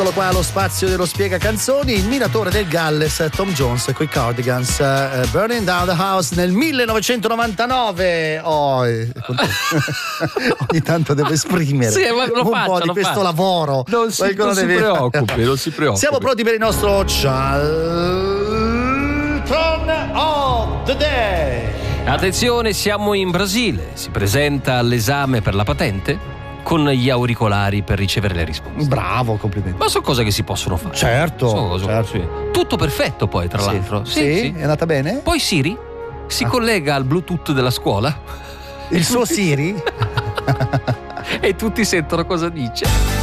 Qua allo spazio dello Spiega Canzoni, il minatore del Galles Tom Jones con i Cardigans, Burning Down the House nel 1999. Ogni tanto devo esprimere po' di questo lavoro. Non si preoccupi. Siamo pronti per il nostro Charlton of the Day. Attenzione, siamo in Brasile. Si presenta all'esame per la patente con gli auricolari per ricevere le risposte. Bravo, complimenti. Ma sono cose che si possono fare. Certo. Sì. Tutto perfetto poi, tra l'altro. Sì, è andata bene? Poi Siri si collega al Bluetooth della scuola. Il suo Siri? E tutti sentono cosa dice.